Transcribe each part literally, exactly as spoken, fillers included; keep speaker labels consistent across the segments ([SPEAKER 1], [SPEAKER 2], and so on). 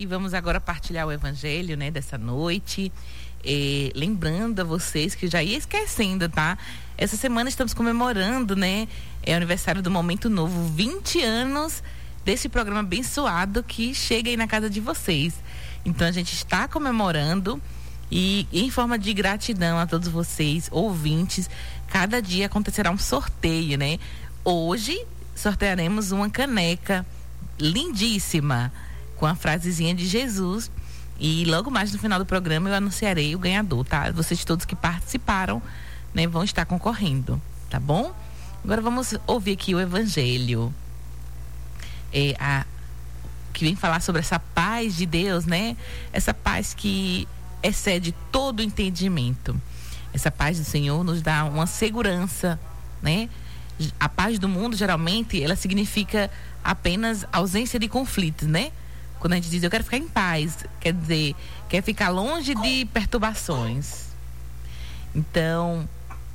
[SPEAKER 1] E vamos agora partilhar o evangelho, né, dessa noite. É, lembrando a vocês que já ia esquecendo, tá? Essa semana estamos comemorando, né? É o aniversário do Momento Novo, vinte anos desse programa abençoado que chega aí na casa de vocês. Então a gente está comemorando e em forma de gratidão a todos vocês, ouvintes, cada dia acontecerá um sorteio, né? Hoje sortearemos uma caneca lindíssima com a frasezinha de Jesus. E logo mais no final do programa eu anunciarei o ganhador, tá? Vocês todos que participaram, né, vão estar concorrendo, tá bom? Agora vamos ouvir aqui o evangelho. É, a, que vem falar sobre essa paz de Deus, né? Essa paz que excede todo o entendimento. Essa paz do Senhor nos dá uma segurança, né? A paz do mundo, geralmente, ela significa apenas ausência de conflitos, né? Quando a gente diz eu quero ficar em paz, quer dizer, quer ficar longe de perturbações. Então,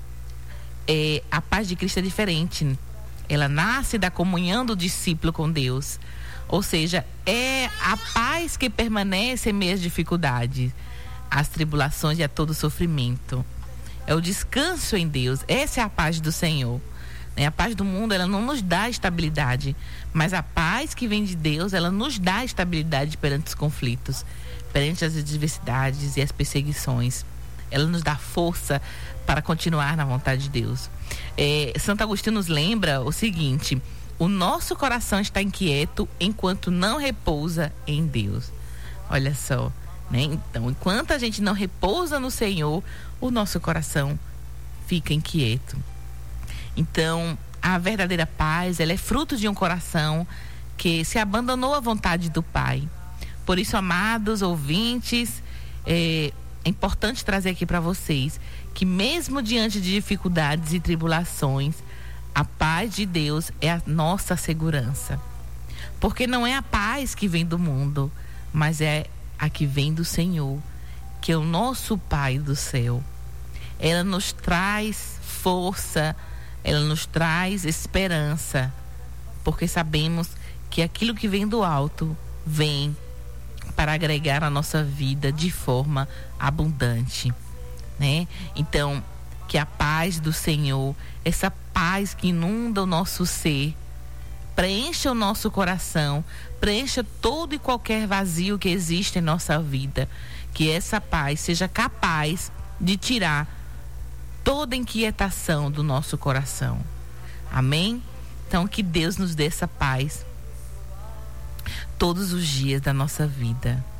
[SPEAKER 1] é, a paz de Cristo é diferente. Ela nasce da comunhão do discípulo com Deus. Ou seja, é a paz que permanece em meio às dificuldades, às tribulações e a todo sofrimento. É o descanso em Deus. Essa é a paz do Senhor. A paz do mundo, ela não nos dá estabilidade, mas a paz que vem de Deus, ela nos dá estabilidade perante os conflitos, perante as adversidades e as perseguições. Ela nos dá força para continuar na vontade de Deus. É, Santo Agostinho nos lembra o seguinte: o nosso coração está inquieto enquanto não repousa em Deus. Olha só, né? Então, enquanto a gente não repousa no Senhor, o nosso coração fica inquieto. Então, a verdadeira paz, ela é fruto de um coração que se abandonou à vontade do Pai. Por isso, amados ouvintes, é, é importante trazer aqui para vocês que mesmo diante de dificuldades e tribulações, a paz de Deus é a nossa segurança. Porque não é a paz que vem do mundo, mas é a que vem do Senhor, que é o nosso Pai do céu. Ela nos traz força, ela nos traz esperança, porque sabemos que aquilo que vem do alto vem para agregar a nossa vida de forma abundante, né? Então, que a paz do Senhor, essa paz que inunda o nosso ser, preencha o nosso coração, preencha todo e qualquer vazio que existe em nossa vida, que essa paz seja capaz de tirar toda inquietação do nosso coração. Amém? Então, que Deus nos dê essa paz todos os dias da nossa vida.